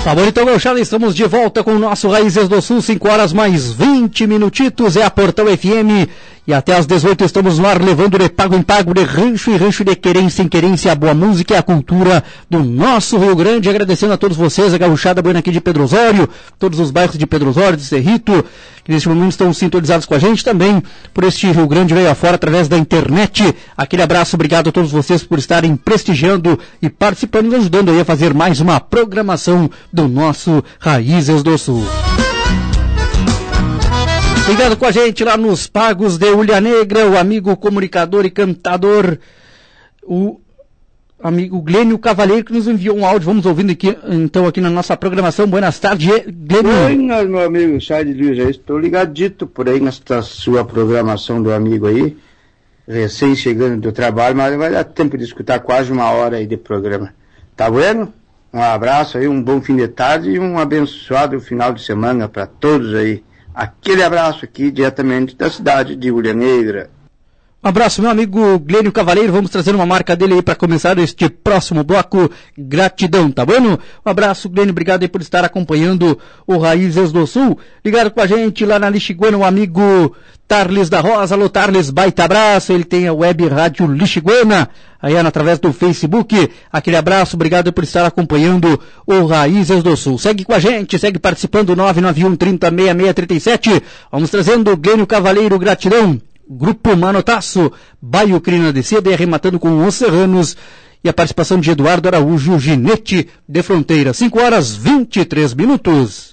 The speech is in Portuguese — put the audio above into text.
Tá bom, então, gauchada, estamos de volta com o nosso Raízes do Sul, 5 horas mais 20 minutitos, é a Portão FM, e até às 18 estamos no ar, levando de pago em pago, de rancho em rancho, de querência em querência, a boa música e a cultura do nosso Rio Grande, agradecendo a todos vocês, a gauchada boa aqui de Pedro Osório, todos os bairros de Pedro Osório, de Cerrito, que neste momento estão sintonizados com a gente também, por este Rio Grande veio afora, através da internet. Aquele abraço, obrigado a todos vocês por estarem prestigiando e participando, ajudando aí a fazer mais uma programação do nosso Raízes do Sul. Ligado com a gente lá nos Pagos de Ulha Negra, o amigo comunicador e cantador, o amigo Glênio Cavaleiro, que nos enviou um áudio. Vamos ouvindo aqui, então, aqui na nossa programação. Buenas tardes, Glênio. Oi, meu amigo Chay de Luiz, estou ligadito por aí nesta sua programação do amigo aí, recém chegando do trabalho, mas vai dar tempo de escutar quase uma hora aí de programa. Tá bueno? Um abraço aí, um bom fim de tarde e um abençoado final de semana para todos aí. Aquele abraço aqui diretamente da cidade de Ulha Negra. Um abraço, meu amigo Glênio Cavaleiro. Vamos trazer uma marca dele aí para começar este próximo bloco. Gratidão, tá bom? Um abraço, Glênio. Obrigado aí por estar acompanhando o Raízes do Sul. Ligado com a gente lá na Lixiguana, o amigo Tarles da Rosa. Alô, Tarles, baita abraço. Ele tem a web rádio Lixiguana, aí através do Facebook. Aquele abraço, obrigado por estar acompanhando o Raízes do Sul. Segue com a gente, segue participando, 991 30 6637. Vamos trazendo o Glênio Cavaleiro, gratidão. Grupo Manotaço, Baio Crina de Seda, e arrematando com os Serranos, e a participação de Eduardo Araújo, Ginete de Fronteira. 5 horas 23 minutos.